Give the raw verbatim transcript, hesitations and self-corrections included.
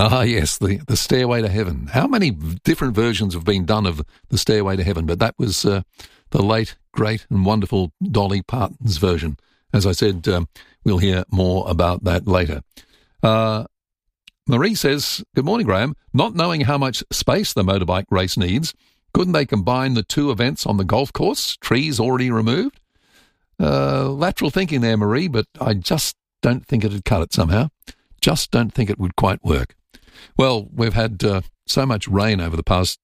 Ah, yes, the, the Stairway to Heaven. How many different versions have been done of the Stairway to Heaven? But that was uh, the late, great and wonderful Dolly Parton's version. As I said, um, we'll hear more about that later. Uh, Marie says, good morning, Graham. Not knowing how much space the motorbike race needs, couldn't they combine the two events on the golf course? Trees already removed? Uh, lateral thinking there, Marie, but I just don't think it'd cut it somehow. Just don't think it would quite work. Well, we've had uh, so much rain over the past